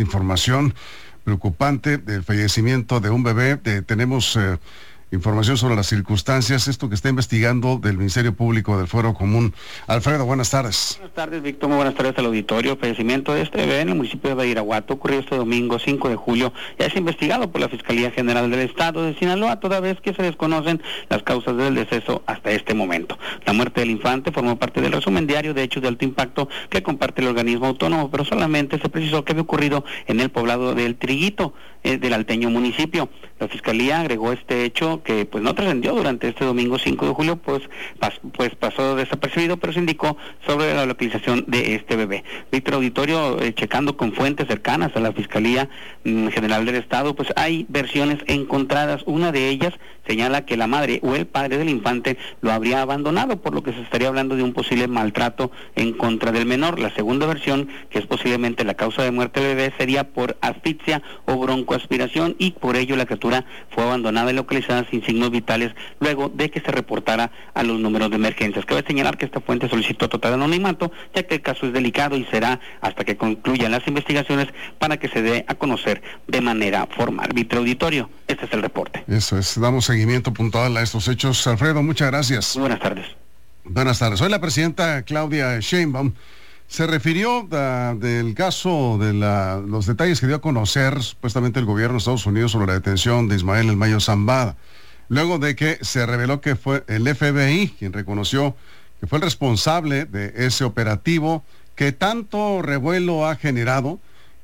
esta información preocupante del fallecimiento de un bebé. Tenemos información sobre las circunstancias, esto que está investigando del Ministerio Público del Fuero Común. Alfredo, buenas tardes. Buenas tardes, Víctor, muy buenas tardes al auditorio. Fallecimiento de este bebé en el municipio de Badiraguato ocurrió este domingo 5 de julio. Ya es investigado por la Fiscalía General del Estado de Sinaloa, toda vez que se desconocen las causas del deceso hasta este momento. La muerte del infante formó parte del resumen diario de hechos de alto impacto que comparte el organismo autónomo, pero solamente se precisó que había ocurrido en el poblado del Triguito, del alteño municipio. La Fiscalía agregó este hecho que pues no trascendió durante este domingo 5 de julio, pues pasó desapercibido, pero se indicó sobre la localización de este bebé. Víctor, auditorio, checando con fuentes cercanas a la Fiscalía General del Estado, pues hay versiones encontradas. Una de ellas señala que la madre o el padre del infante lo habría abandonado, por lo que se estaría hablando de un posible maltrato en contra del menor. La segunda versión, que es posiblemente la causa de muerte del bebé, sería por asfixia o broncoaspiración, y por ello la criatura fue abandonada y localizada sin signos vitales luego de que se reportara a los números de emergencias. Cabe señalar que esta fuente solicitó total anonimato, ya que el caso es delicado y será hasta que concluyan las investigaciones para que se dé a conocer de manera formal. Víctor, auditorio, este es el reporte. Eso es, damos seguimiento puntual a estos hechos. Alfredo, muchas gracias. Muy buenas tardes. Buenas tardes. Hoy la presidenta Claudia Sheinbaum se refirió del caso de los detalles que dio a conocer supuestamente el gobierno de Estados Unidos sobre la detención de Ismael El Mayo Zambada, luego de que se reveló que fue el FBI quien reconoció que fue el responsable de ese operativo que tanto revuelo ha generado,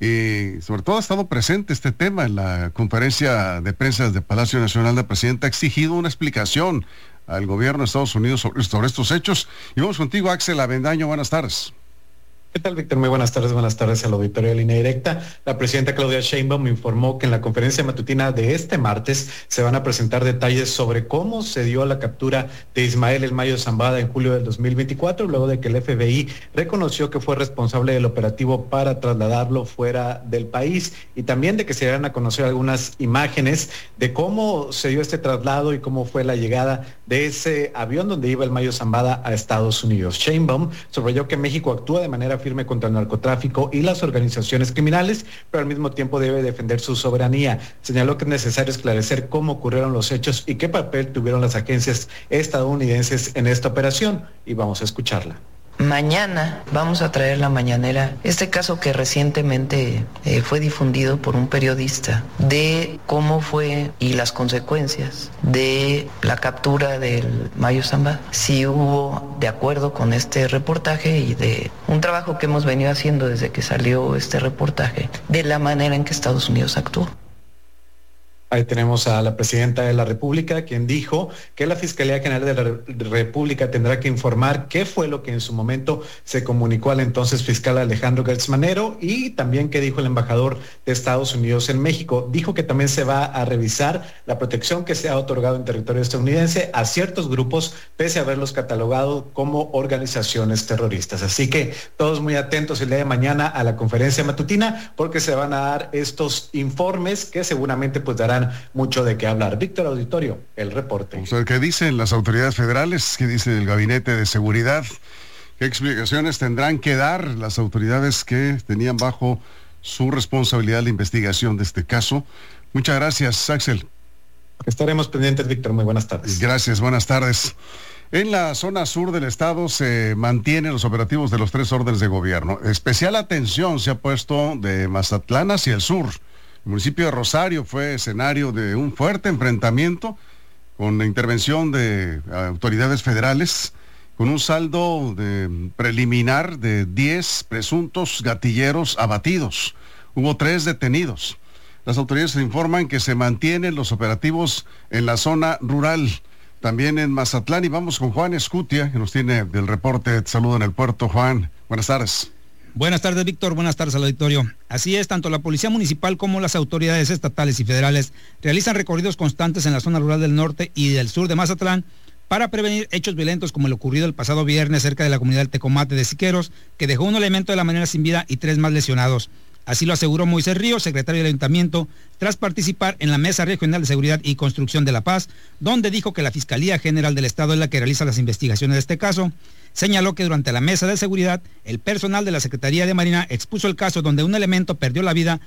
y sobre todo ha estado presente este tema en la conferencia de prensa de Palacio Nacional. La presidenta ha exigido una explicación al gobierno de Estados Unidos sobre estos hechos. Y vamos contigo, Axel Avendaño, buenas tardes. ¿Qué tal, Víctor? Muy buenas tardes al auditorio de Línea Directa. La presidenta Claudia Sheinbaum informó que en la conferencia matutina de este martes se van a presentar detalles sobre cómo se dio la captura de Ismael El Mayo Zambada en julio del 2024, luego de que el FBI reconoció que fue responsable del operativo para trasladarlo fuera del país, y también de que se dieran a conocer algunas imágenes de cómo se dio este traslado y cómo fue la llegada de ese avión donde iba El Mayo Zambada a Estados Unidos. Sheinbaum subrayó que México actúa de manera firme contra el narcotráfico y las organizaciones criminales, pero al mismo tiempo debe defender su soberanía. Señaló que es necesario esclarecer cómo ocurrieron los hechos y qué papel tuvieron las agencias estadounidenses en esta operación, y vamos a escucharla. Mañana vamos a traer la mañanera este caso que recientemente fue difundido por un periodista de cómo fue y las consecuencias de la captura del Mayo Zambada. Si hubo, de acuerdo con este reportaje y de un trabajo que hemos venido haciendo desde que salió este reportaje, de la manera en que Estados Unidos actuó. Ahí tenemos a la presidenta de la República, quien dijo que la Fiscalía General de la República tendrá que informar qué fue lo que en su momento se comunicó al entonces fiscal Alejandro Gertz Manero, y también qué dijo el embajador de Estados Unidos en México. Dijo que también se va a revisar la protección que se ha otorgado en territorio estadounidense a ciertos grupos, pese a haberlos catalogado como organizaciones terroristas. Así que todos muy atentos el día de mañana a la conferencia matutina, porque se van a dar estos informes que seguramente pues darán mucho de qué hablar. Víctor, auditorio, el reporte. Vamos a ver qué dicen las autoridades federales, qué dice el Gabinete de Seguridad, qué explicaciones tendrán que dar las autoridades que tenían bajo su responsabilidad la investigación de este caso. Muchas gracias, Axel. Estaremos pendientes, Víctor. Muy buenas tardes. Gracias, buenas tardes. En la zona sur del estado se mantienen los operativos de los 3 órdenes de gobierno. Especial atención se ha puesto de Mazatlán hacia el sur. El municipio de Rosario fue escenario de un fuerte enfrentamiento con la intervención de autoridades federales, con un saldo preliminar de 10 presuntos gatilleros abatidos. Hubo 3 detenidos. Las autoridades informan que se mantienen los operativos en la zona rural, también en Mazatlán. Y vamos con Juan Escutia, que nos tiene del reporte. Te saludo en el puerto, Juan. Buenas tardes. Buenas tardes, Víctor. Buenas tardes al auditorio. Así es, tanto la Policía Municipal como las autoridades estatales y federales realizan recorridos constantes en la zona rural del norte y del sur de Mazatlán para prevenir hechos violentos como el ocurrido el pasado viernes cerca de la comunidad del Tecomate de Siqueros, que dejó un elemento de la manera sin vida y 3 más lesionados. Así lo aseguró Moisés Ríos, secretario del Ayuntamiento, tras participar en la Mesa Regional de Seguridad y Construcción de la Paz, donde dijo que la Fiscalía General del Estado es la que realiza las investigaciones de este caso. Señaló que durante la mesa de seguridad, el personal de la Secretaría de Marina expuso el caso donde un elemento perdió la vida